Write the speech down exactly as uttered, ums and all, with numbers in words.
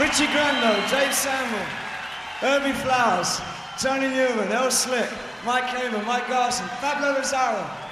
Richie Grando, Dave Samuel, Herbie Flowers, Tony Newman, El Slick, Mike Hamer, Mike Garson, Pablo Lazaro,